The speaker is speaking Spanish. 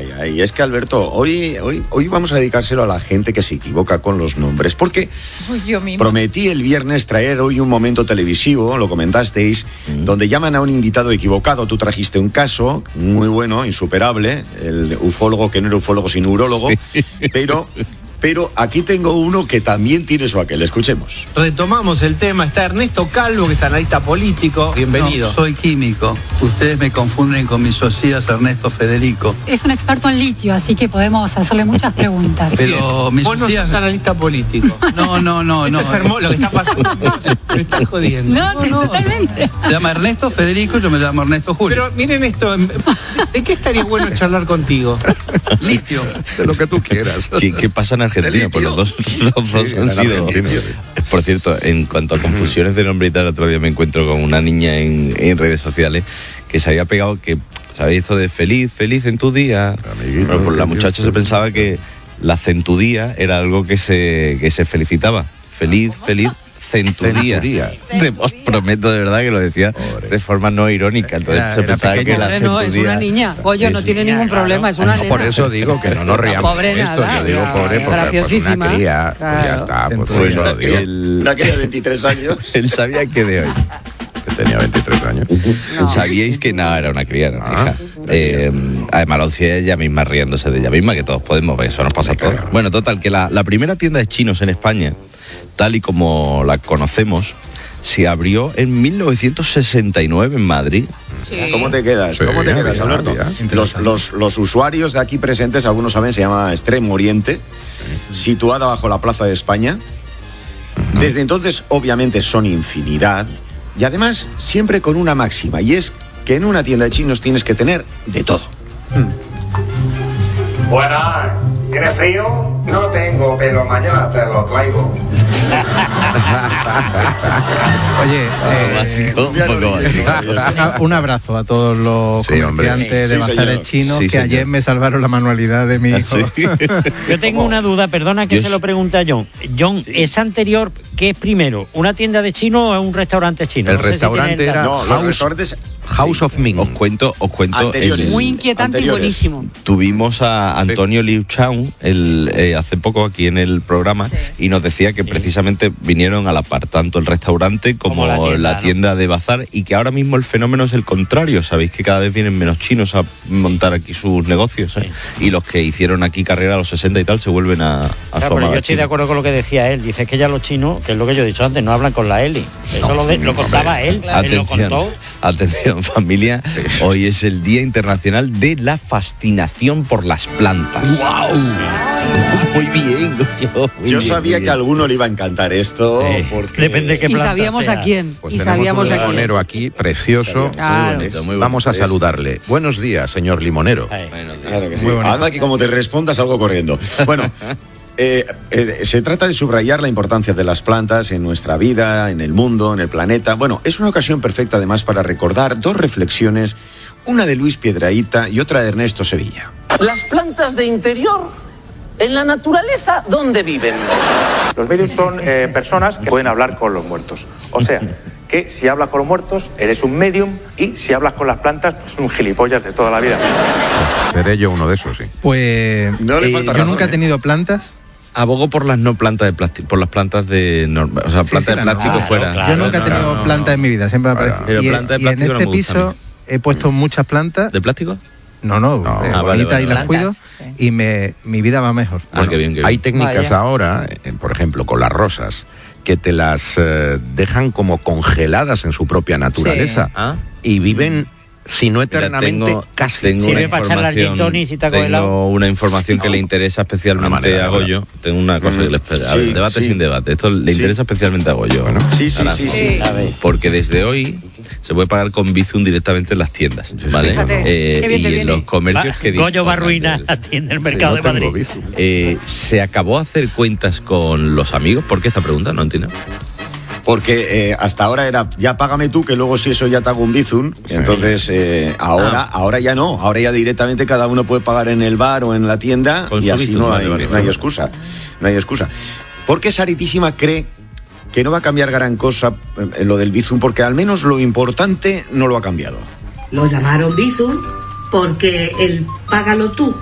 ay. Es que, Alberto, hoy vamos a dedicárselo a la gente que se equivoca con los nombres, porque prometí el viernes traer hoy un momento televisivo, lo comentasteis, donde llaman a un invitado equivocado. Tú trajiste un caso muy bueno, insuperable, el ufólogo que no era ufólogo sino urólogo, pero aquí tengo uno que también tiene su aquel. Escuchemos. Retomamos el tema. Está Ernesto Calvo, que es analista político. Bienvenido. No, soy químico. Ustedes me confunden con mi socias Ernesto Federico. Es un experto en litio, así que podemos hacerle muchas preguntas. Pero mi vos socias... no sos analista político. No. Esto es hermoso lo que está pasando. Me estás jodiendo. No, totalmente. Se llama Ernesto Federico, yo me llamo Ernesto Julio. Pero miren esto. ¿De qué estaría bueno charlar contigo? Litio. De lo que tú quieras. ¿Qué pasa en Argentina? Pues los dos han sido... Por cierto, en cuanto a confusiones de nombre y tal, otro día me encuentro con una niña en redes sociales que se había pegado, que, ¿sabéis esto de feliz en tu día? Bueno, pues la muchacha se pensaba que la centudía era algo que se felicitaba. Feliz centudía. Os prometo de verdad que lo decía de forma no irónica. Entonces se pensaba que la centudía... No, es una niña. Goyo, no tiene ningún problema, es una nena. Por eso digo que no nos riamos. Pobre esto. nada. Yo digo pobre porque graciosísima. Pues una cría, Claro. pues ya está. Pues lo digo. Una cría de 23 años. Él sabía que de hoy. Que tenía 23 años. No. Sabíais que nada, era una cría, ¿no? Hija. Además lo decía ella misma riéndose de ella misma, que todos podemos, porque eso nos pasa a todos. Bueno, total, que la primera tienda de chinos en España, tal y como la conocemos, se abrió en 1969 en Madrid. Sí. ¿Cómo te quedas? Sí, ¿Cómo te quedas, Alberto? Los usuarios de aquí presentes, algunos saben, se llama Extremo Oriente, situada bajo la Plaza de España. Desde entonces, obviamente, son infinidad. Y además, siempre con una máxima, y es que en una tienda de chinos tienes que tener de todo. Buenas, ¿tienes frío? No tengo, pero mañana te lo traigo. Oye, Básico, un poco básico. un abrazo a todos los comerciantes de bazares chinos que ayer me salvaron la manualidad de mi hijo. Sí. Yo tengo una duda, perdona que se lo pregunte a John. John, ¿es anterior? ¿Qué es primero? ¿Una tienda de chino o un restaurante chino? El No sé restaurante si tiene era No, los restaurantes... House of Ming. Os cuento. Muy inquietante y buenísimo. Tuvimos a Antonio Liu Chang hace poco aquí en el programa y nos decía que precisamente vinieron a la par, tanto el restaurante como la tienda de bazar, y que ahora mismo el fenómeno es el contrario. Sabéis que cada vez vienen menos chinos a montar aquí sus negocios, ¿eh? Y los que hicieron aquí carrera a los 60 y tal se vuelven a su pero amada yo estoy de China. acuerdo con lo que decía él. Dice que ya los chinos, que es lo que yo he dicho antes, no hablan con la Eli. Eso lo contaba él. Él lo contó. Atención, familia, hoy es el Día Internacional de la Fascinación por las Plantas. ¡Wow! Muy bien. Yo sabía que a alguno le iba a encantar esto, porque... Depende de qué Y planta sabíamos sea. a quién. Pues y tenemos sabíamos un a quién. limonero aquí, precioso. Claro. Muy bonito. Vamos a saludarle. Buenos días, señor limonero. Claro que sí. Anda que como te responda salgo corriendo. Bueno, se trata de subrayar la importancia de las plantas en nuestra vida, en el mundo, en el planeta. Bueno, es una ocasión perfecta además para recordar dos reflexiones, una de Luis Piedrahita y otra de Ernesto Sevilla. Las plantas de interior, en la naturaleza, ¿dónde viven? Los medios son personas que pueden hablar con los muertos. O sea, que si hablas con los muertos, eres un medium, y si hablas con las plantas, pues un gilipollas de toda la vida. Seré yo uno de esos, sí. Pues No le falta yo razón, nunca he tenido plantas. Abogo por las no plantas de plástico, por las plantas de plantas de plástico fuera. Claro, Yo nunca he tenido plantas en mi vida, siempre me ha parecido. Pero Y planta de en plástico no este me gusta a piso mí. he puesto muchas plantas. ¿De plástico? No, vale, bonitas, vale. y las cuido y mi vida va mejor. Qué bien, qué Hay bien. técnicas Vaya. ahora, por ejemplo, con las rosas, que te las dejan como congeladas en su propia naturaleza. Sí. ¿Ah? Y viven, si no Mira, eternamente, casi. Tengo Sirve una para echar la gin tonic si te ha tengo congelado. una información que le interesa Una especialmente manera de a hablar. Goyo. Tengo una cosa que le espera. A ver, Sí, debate sí. sin debate. Esto le interesa especialmente a Goyo. ¿no? Sí. A ver. Porque desde hoy se puede pagar con Bizum directamente en las tiendas, ¿vale? Fíjate, qué bien te y en viene. los comercios que Goyo va a dispongan arruinar del- la tienda, el mercado de Madrid. se acabó a hacer cuentas con los amigos. ¿Por qué esta pregunta? No entiendo. Porque hasta ahora era, ya págame tú, que luego si eso ya te hago un bizum. Entonces, ahora ya no. Ahora ya directamente cada uno puede pagar en el bar o en la tienda Con y su así bizum, no hay vale. excusa. No hay excusa. Porque Saritísima cree que no va a cambiar gran cosa lo del bizum, porque al menos lo importante no lo ha cambiado. Lo llamaron Bizum porque el págalo tú